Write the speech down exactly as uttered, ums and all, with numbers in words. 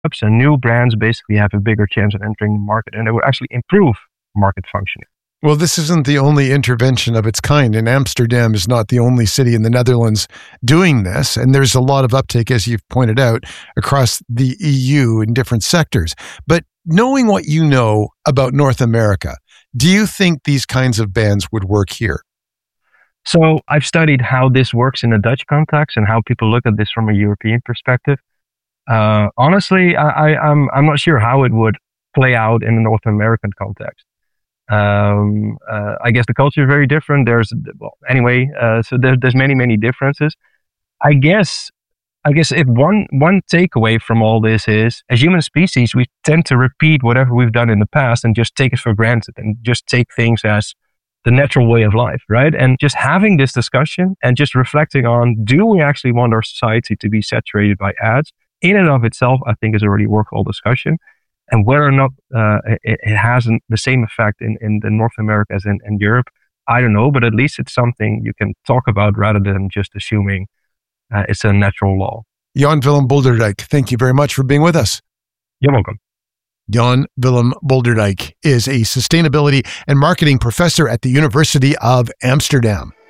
and new brands basically have a bigger chance of entering the market, and it would actually improve market functioning. Well, this isn't the only intervention of its kind, and Amsterdam is not the only city in the Netherlands doing this. And there's a lot of uptake, as you've pointed out, across the E U in different sectors. But knowing what you know about North America, do you think these kinds of bans would work here? So I've studied how this works in a Dutch context and how people look at this from a European perspective. Uh, honestly, I, I, I'm I'm not sure how it would play out in a North American context. Um, uh, I guess the culture is very different. There's, well, anyway, uh, so there, there's many, many differences. I guess, I guess if one, one takeaway from all this is, as human species, we tend to repeat whatever we've done in the past and just take it for granted and just take things as the natural way of life, right? And just having this discussion and just reflecting on, do we actually want our society to be saturated by ads? In and of itself, I think is a really worthwhile discussion. And whether or not uh, it, it has the same effect in, in the North America as in, in Europe, I don't know. But at least it's something you can talk about rather than just assuming uh, it's a natural law. Jan Willem Bolderdijk, thank you very much for being with us. You're welcome. Jan Willem Bolderdijk is a sustainability and marketing professor at the University of Amsterdam.